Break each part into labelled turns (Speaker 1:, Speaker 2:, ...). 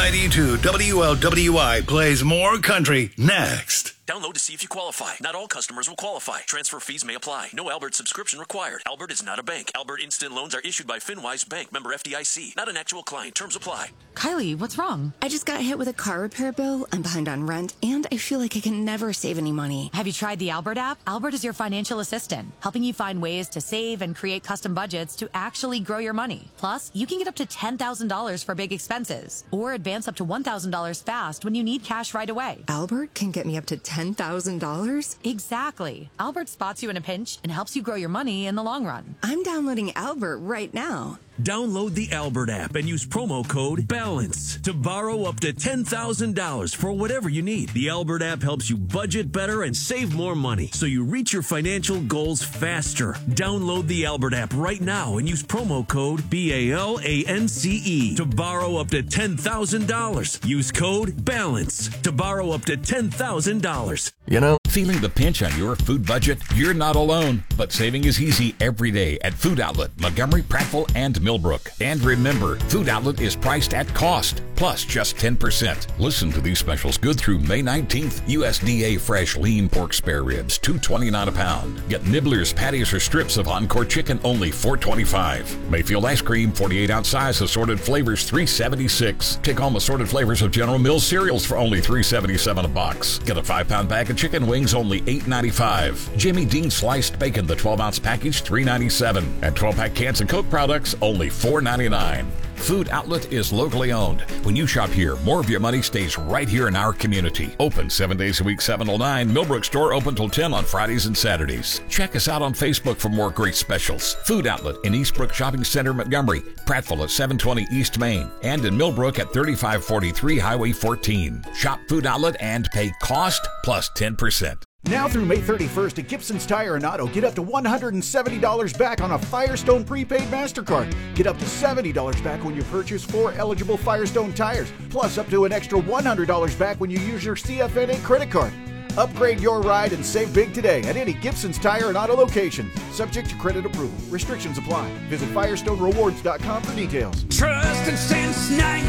Speaker 1: I-92 WLWI plays more country next.
Speaker 2: Download to see if you qualify. Not all customers will qualify. Transfer fees may apply. No Albert subscription required. Albert is not a bank. Albert Instant Loans are issued by FinWise Bank, member FDIC. Not an actual client. Terms apply.
Speaker 3: Kylie, what's wrong?
Speaker 4: I just got hit with a car repair bill. I'm behind on rent, and I feel like I can never save any money.
Speaker 3: Have you tried the Albert app? Albert is your financial assistant, helping you find ways to save and create custom budgets to actually grow your money. Plus, you can get up to $10,000 for big expenses, or advance up to $1,000 fast when you need cash right away.
Speaker 4: Albert can get me up to $10,000?
Speaker 3: Exactly. Albert spots you in a pinch and helps you grow your money in the long run.
Speaker 4: I'm downloading Albert right now.
Speaker 5: Download the Albert app and use promo code BALANCE to borrow up to $10,000 for whatever you need. The Albert app helps you budget better and save more money so you reach your financial goals faster. Download the Albert app right now and use promo code BALANCE to borrow up to $10,000. Use code BALANCE to borrow up to $10,000.
Speaker 6: You know, feeling the pinch on your food budget? You're not alone, but saving is easy every day at Food Outlet, Montgomery, Prattville, and Millbrook. And remember, Food Outlet is priced at cost, plus just 10%. Listen to these specials good through May 19th. USDA fresh lean pork spare ribs, $2.29 a pound. Get Nibbler's patties or strips of Encore chicken, only $4.25. Mayfield ice cream, 48-ounce size, assorted flavors, $3.76. Take home assorted flavors of General Mills cereals for only $3.77 a box. Get a 5-pound bag of chicken wings, only $8.95. Jimmy Dean sliced bacon, the 12-ounce package, $3.97. And 12-pack cans and Coke products, only $4.99. Food Outlet is locally owned. When you shop here, more of your money stays right here in our community. Open 7 days a week, 7 till 9. Millbrook store open till 10 on Fridays and Saturdays. Check us out on Facebook for more great specials. Food Outlet in Eastbrook Shopping Center, Montgomery. Prattville at 720 East Main. And in Millbrook at 3543 Highway 14. Shop Food Outlet and pay cost plus 10%.
Speaker 7: Now through May 31st at Gibson's Tire and Auto, get up to $170 back on a Firestone prepaid MasterCard. Get up to $70 back when you purchase 4 eligible Firestone tires, plus up to an extra $100 back when you use your CFNA credit card. Upgrade your ride and save big today at any Gibson's Tire and Auto location. Subject to credit approval. Restrictions apply. Visit FirestoneRewards.com for details.
Speaker 8: Trusted since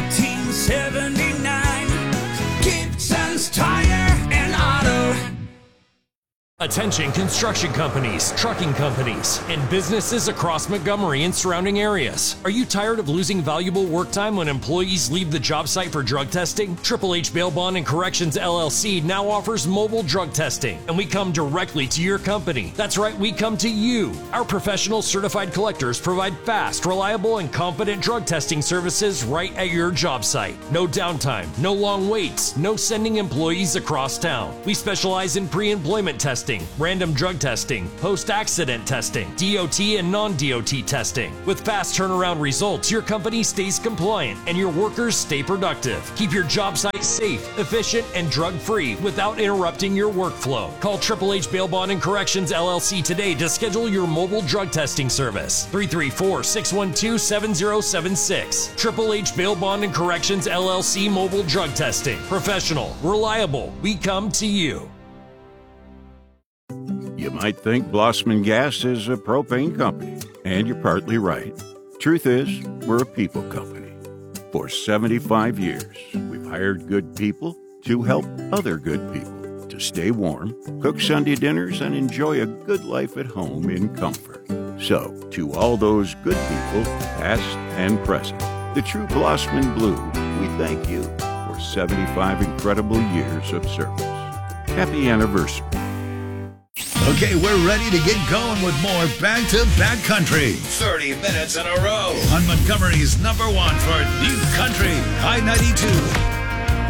Speaker 8: 1979. Gibson's Tire and Auto.
Speaker 9: Attention construction companies, trucking companies, and businesses across Montgomery and surrounding areas. Are you tired of losing valuable work time when employees leave the job site for drug testing? Triple H Bail Bond and Corrections LLC now offers mobile drug testing, and we come directly to your company. That's right, we come to you. Our professional certified collectors provide fast, reliable, and confident drug testing services right at your job site. No downtime, no long waits, no sending employees across town. We specialize in pre-employment testing, random drug testing, post-accident testing, DOT and non-DOT testing. With fast turnaround results, your company stays compliant and your workers stay productive. Keep your job site safe, efficient, and drug-free without interrupting your workflow. Call Triple H Bail Bond and Corrections LLC today to schedule your mobile drug testing service. 334-612-7076. Triple H Bail Bond and Corrections LLC mobile drug testing. Professional, reliable. We come to you.
Speaker 10: You might think Blossman Gas is a propane company, and you're partly right. Truth is, we're a people company. For 75 years, we've hired good people to help other good people to stay warm, cook Sunday dinners, and enjoy a good life at home in comfort. So, to all those good people, past and present, the true Blossman Blue, we thank you for 75 incredible years of service. Happy anniversary.
Speaker 1: Okay, we're ready to get going with more back-to-back country. 30 minutes in a row on Montgomery's #1 for new country, I-92.